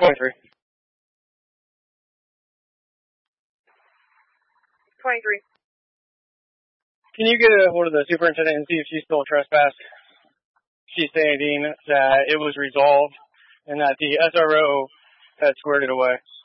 23. 23. Can you get a hold of the superintendent and see if she's still trespassed? She's stating that it was resolved and that the SRO had squared it away.